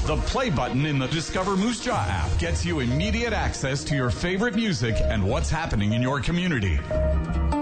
The play button in the Discover Moose Jaw app gets you immediate access to your favorite music and what's happening in your community.